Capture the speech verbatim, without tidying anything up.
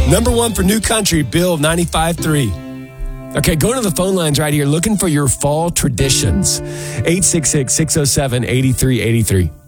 Number one for New Country, Bill ninety-five three. Okay, going to the phone lines right here, looking for your fall traditions. eight six six, six oh seven, eight three eight three.